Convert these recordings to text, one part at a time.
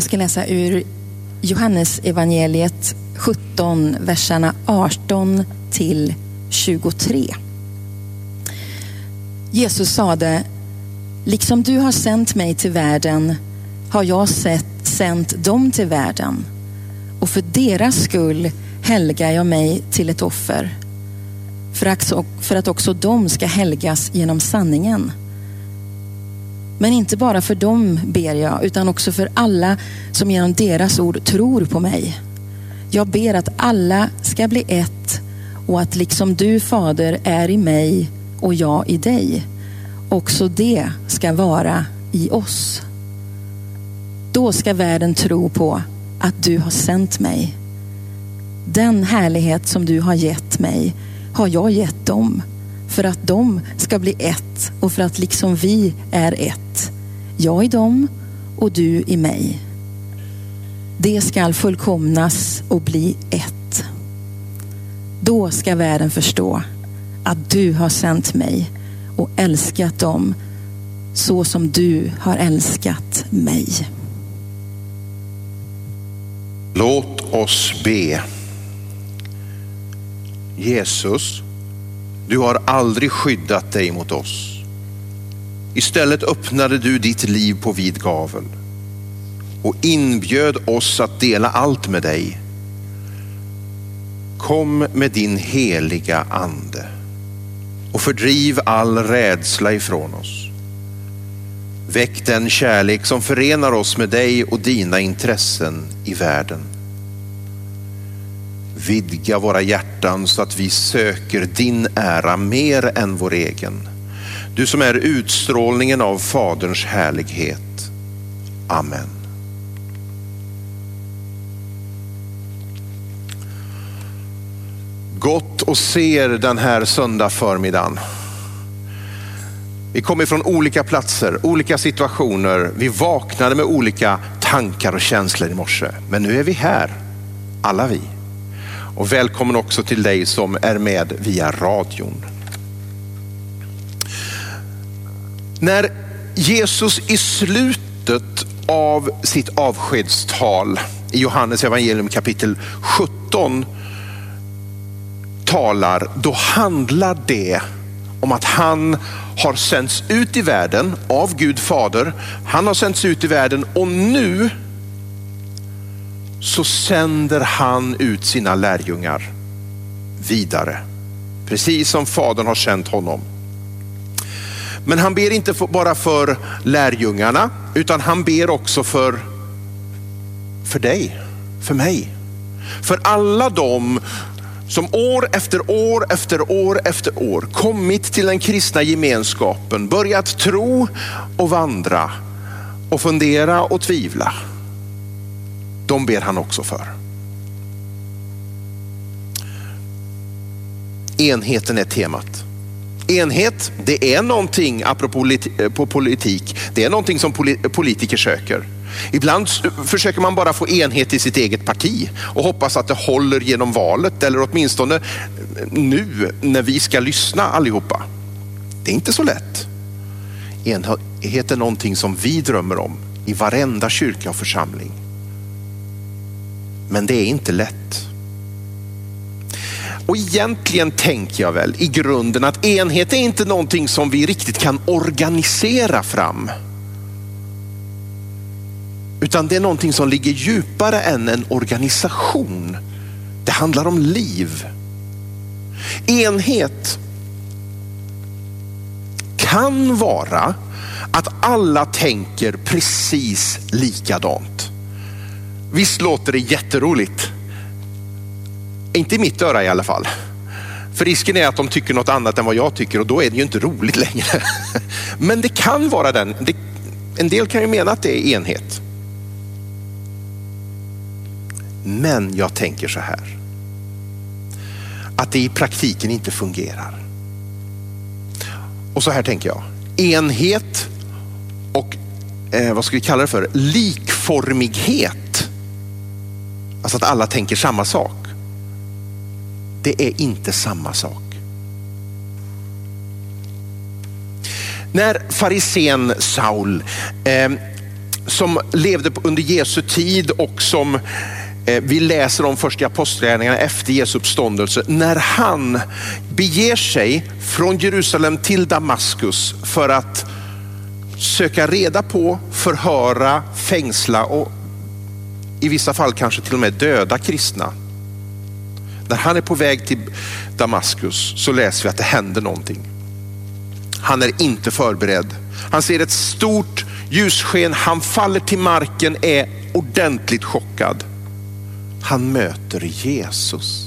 Jag ska läsa ur Johannes evangeliet 17, verserna 18 till 23. Jesus sade: liksom du har sänt mig till världen har jag sänt dem till världen. Och för deras skull helgar jag mig till ett offer. För att också de ska helgas genom sanningen. Men inte bara för dem ber jag, utan också för alla som genom deras ord tror på mig. Jag ber att alla ska bli ett, och att liksom du, Fader, är i mig och jag i dig, också det ska vara i oss. Då ska världen tro på att du har sänt mig. Den härlighet som du har gett mig har jag gett dem, för att de ska bli ett, och för att liksom vi är ett, jag i dem och du i mig. Det ska fullkomnas och bli ett. Då ska världen förstå att du har sänt mig och älskat dem så som du har älskat mig. Låt oss be. Jesus, du har aldrig skyddat dig mot oss. Istället öppnade du ditt liv på vid gavel och inbjöd oss att dela allt med dig. Kom med din heliga ande och fördriv all rädsla ifrån oss. Väck den kärlek som förenar oss med dig och dina intressen i världen. Vidga våra hjärtan så att vi söker din ära mer än vår egen. Du som är utstrålningen av Faderns härlighet. Amen. Gott att se den här söndag förmiddagen. Vi kommer från olika platser, olika situationer. Vi vaknade med olika tankar och känslor i morse. Men nu är vi här, alla vi. Och välkommen också till dig som är med via radion. När Jesus i slutet av sitt avskedstal i Johannes evangelium kapitel 17 talar, då handlar det om att han har sänts ut i världen av Gud Fader. Han har sänts ut i världen och nu så sänder han ut sina lärjungar vidare. Precis som Fadern har sänt honom. Men han ber inte bara för lärjungarna, utan han ber också för dig, för mig. För alla de som år efter år efter år efter år kommit till den kristna gemenskapen, börjat tro och vandra och fundera och tvivla. De ber han också för. Enheten är temat. Enhet, det är någonting, apropå politik, det är någonting som politiker söker. Ibland försöker man bara få enhet i sitt eget parti och hoppas att det håller genom valet, eller åtminstone nu när vi ska lyssna allihopa. Det är inte så lätt. Enhet är någonting som vi drömmer om i varenda kyrka och församling. Men det är inte lätt. Och egentligen tänker jag väl i grunden att enhet är inte någonting som vi riktigt kan organisera fram. Utan det är någonting som ligger djupare än en organisation. Det handlar om liv. Enhet kan vara att alla tänker precis likadant. Visst låter det jätteroligt? Inte i mitt öra i alla fall. För risken är att de tycker något annat än vad jag tycker, och då är det ju inte roligt längre. Men det kan vara den. En del kan ju mena att det är enhet. Men jag tänker så här. Att det i praktiken inte fungerar. Och så här tänker jag. Enhet och vad ska vi kalla det för? Likformighet. Alltså att alla tänker samma sak. Det är inte samma sak. När farisén Saul som levde under Jesu tid och som vi läser om först i apostlagärningarna efter Jesu uppståndelse. När han beger sig från Jerusalem till Damaskus för att söka reda på, förhöra, fängsla och i vissa fall kanske till och med döda kristna. När han är på väg till Damaskus så läser vi att det händer någonting. Han är inte förberedd. Han ser ett stort ljussken, han faller till marken, är ordentligt chockad. Han möter Jesus.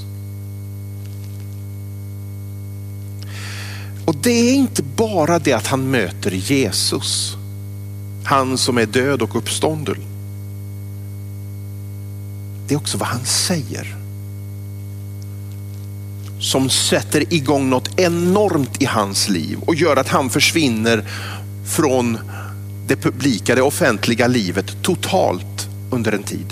Och det är inte bara det att han möter Jesus, han som är död och uppstånden. Det är också vad han säger som sätter igång något enormt i hans liv och gör att han försvinner från det publika, det offentliga livet totalt under en tid.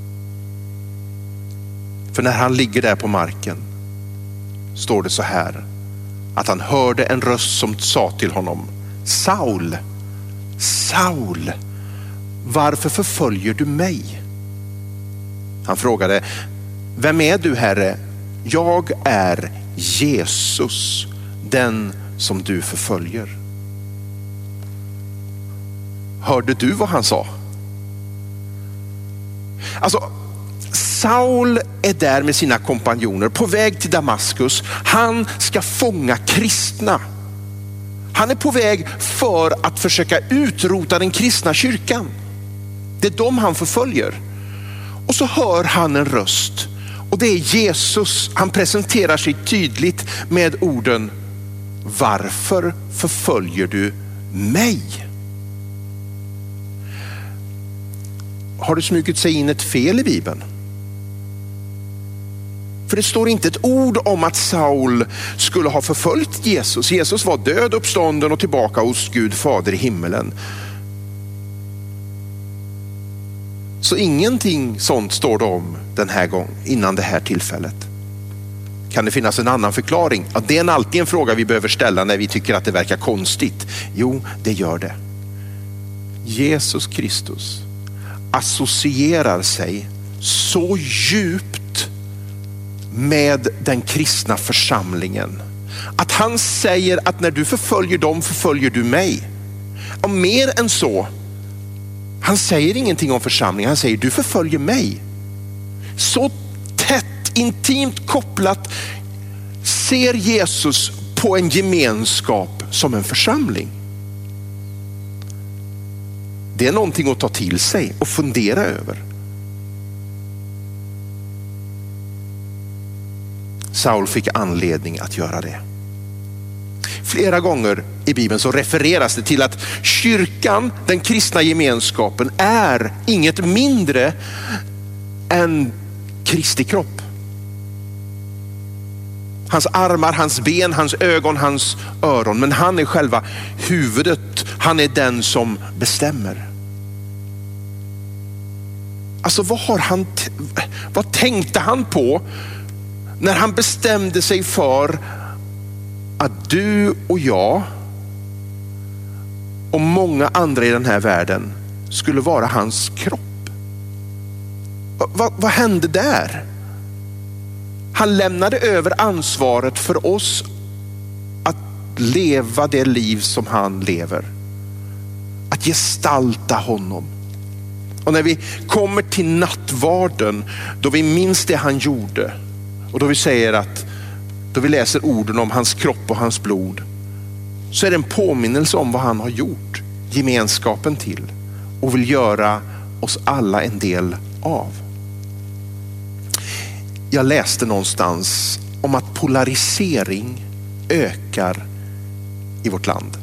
För när han ligger där på marken står det så här, att han hörde en röst som sa till honom: Saul, Saul, varför förföljer du mig? Han frågade: vem är du, Herre? Jag är Jesus, den som du förföljer. Hörde du vad han sa? Alltså, Saul är där med sina kompanjoner på väg till Damaskus. Han ska fånga kristna. Han är på väg för att försöka utrota den kristna kyrkan. Det är dem han förföljer. Och så hör han en röst. Och det är Jesus. Han presenterar sig tydligt med orden: varför förföljer du mig? Har det smugit sig in ett fel i Bibeln? För det står inte ett ord om att Saul skulle ha förföljt Jesus. Jesus var död, uppstånden och tillbaka hos Gud Fader i himmelen. Så ingenting sånt står det om den här gången, innan det här tillfället. Kan det finnas en annan förklaring? Ja, det är alltid en fråga vi behöver ställa när vi tycker att det verkar konstigt. Jo, det gör det. Jesus Kristus associerar sig så djupt med den kristna församlingen att han säger att när du förföljer dem förföljer du mig. Och mer än så, han säger ingenting om församlingen, han säger du förföljer mig. Så tätt, intimt kopplat ser Jesus på en gemenskap som en församling. Det är någonting att ta till sig och fundera över. Saul fick anledning att göra det. Flera gånger i Bibeln så refereras det till att kyrkan, den kristna gemenskapen, är inget mindre än Kristi kropp. Hans armar, hans ben, hans ögon, hans öron. Men han är själva huvudet. Han är den som bestämmer. Alltså vad tänkte han på när han bestämde sig för att du och jag och många andra i den här världen skulle vara hans kropp? Vad hände där? Han lämnade över ansvaret för oss att leva det liv som han lever. Att gestalta honom. Och när vi kommer till nattvarden, då vi minns det han gjorde och då vi säger att, då vi läser orden om hans kropp och hans blod, så är det en påminnelse om vad han har gjort gemenskapen till och vill göra oss alla en del av. Jag läste någonstans om att polarisering ökar i vårt land.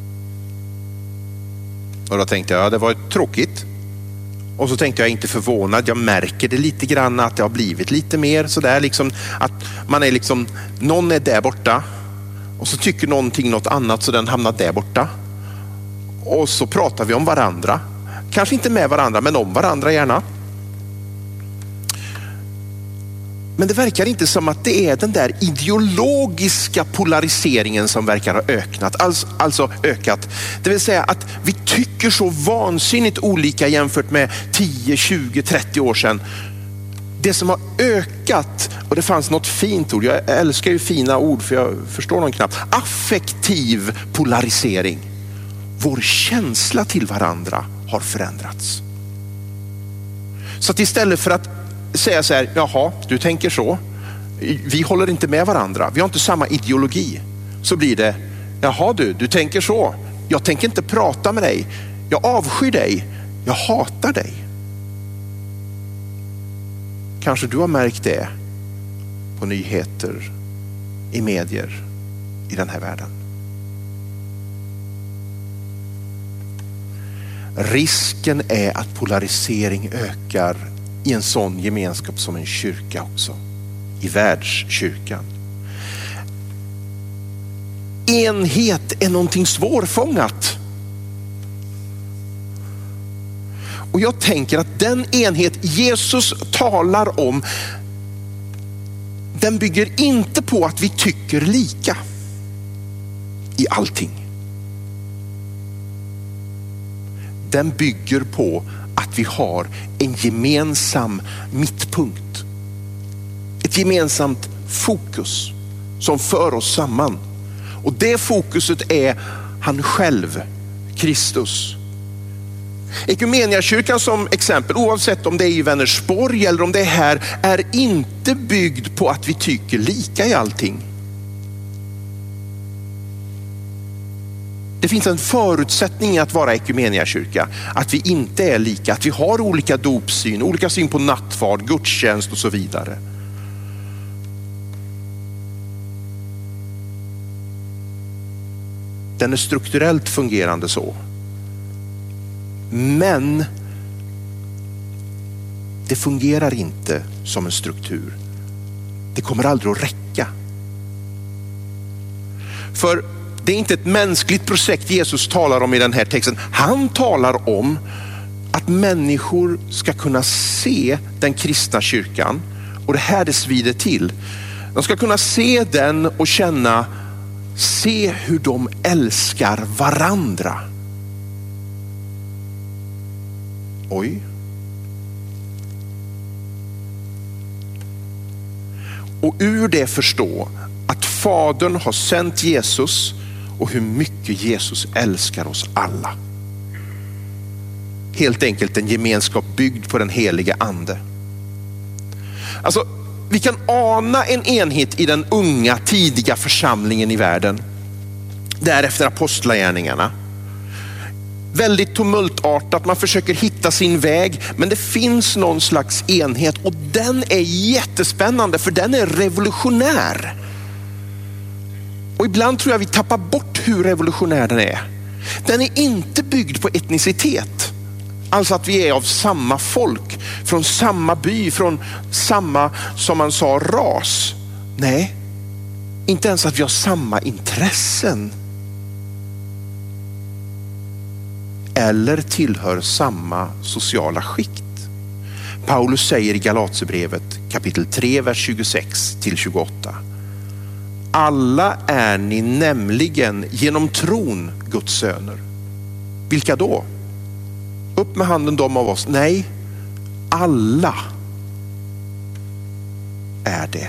Och då tänkte jag, ja, det var tråkigt. Och så tänkte jag, inte förvånad, jag märker det lite grann att det har blivit lite mer sådär liksom, att man är liksom, någon är där borta och så tycker någonting något annat så den hamnar där borta. Och så pratar vi om varandra. Kanske inte med varandra men om varandra gärna. Men det verkar inte som att det är den där ideologiska polariseringen som verkar ha ökat. Det vill säga att vi tycker så vansinnigt olika jämfört med 10, 20, 30 år sedan. Det som har ökat, och det fanns något fint ord, jag älskar ju fina ord för jag förstår dem knappt. Affektiv polarisering. Vår känsla till varandra har förändrats. Så att istället för att säga så här, jaha, du tänker så. Vi håller inte med varandra. Vi har inte samma ideologi. Så blir det, jaha du tänker så. Jag tänker inte prata med dig. Jag avskyr dig. Jag hatar dig. Kanske du har märkt det på nyheter, i medier, i den här världen. Risken är att polarisering ökar i en sån gemenskap som en kyrka också. I världskyrkan. Enhet är någonting svårfångat. Och jag tänker att den enhet Jesus talar om, den bygger inte på att vi tycker lika i allting. Den bygger på att vi har en gemensam mittpunkt. Ett gemensamt fokus som för oss samman. Och det fokuset är han själv, Kristus. Ekumeniakyrkan som exempel, oavsett om det är i Vänersborg eller om det är här, är inte byggd på att vi tycker lika i allting. Det finns en förutsättning att vara ekumeniakyrka, att vi inte är lika, att vi har olika dopsyn, olika syn på nattvard, gudstjänst och så vidare. Den är strukturellt fungerande så. Men det fungerar inte som en struktur. Det kommer aldrig att räcka. För det är inte ett mänskligt projekt Jesus talar om i den här texten. Han talar om att människor ska kunna se den kristna kyrkan. Och det här det svider till. De ska kunna se den och känna, se hur de älskar varandra. Oj. Och ur det förstå att Fadern har sänt Jesus och hur mycket Jesus älskar oss alla. Helt enkelt en gemenskap byggd på den heliga ande. Alltså, vi kan ana en enhet i den unga, tidiga församlingen i världen. Därefter apostlagärningarna. Väldigt tumultartat, man försöker hitta sin väg, men det finns någon slags enhet och den är jättespännande för den är revolutionär. Och ibland tror jag vi tappar bort hur revolutionär den är. Den är inte byggd på etnicitet. Alltså att vi är av samma folk, från samma by, från samma, som man sa, ras. Nej, inte ens att vi har samma intressen. Eller tillhör samma sociala skikt. Paulus säger i Galaterbrevet kapitel 3, vers 26-28. Alla är ni nämligen genom tron Guds söner. Vilka då? Upp med handen de av oss. Nej, alla är det.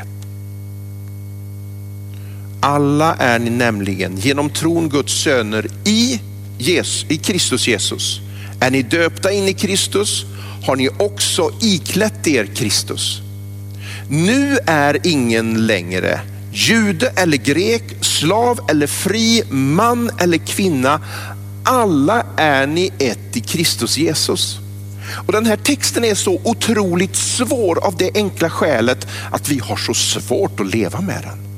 Alla är ni nämligen genom tron Guds söner i Kristus Jesus. Är ni döpta in i Kristus har ni också iklätt er Kristus. Nu är ingen längre jude eller grek, slav eller fri, man eller kvinna. Alla är ni ett i Kristus Jesus. Och den här texten är så otroligt svår av det enkla skälet att vi har så svårt att leva med den.